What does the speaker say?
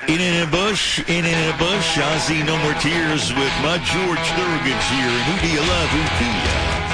In a bush, I see no more tears with my George Thorogood's here. And who do you love? Who do you?